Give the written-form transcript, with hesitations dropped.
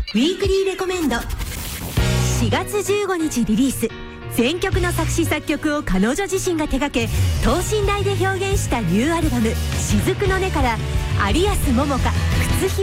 ウィークリーレコメンド。4月15日リリース、全曲の作詞作曲を彼女自身が手掛け等身大で表現したニューアルバム「雫の音」から有安桃香、靴ひ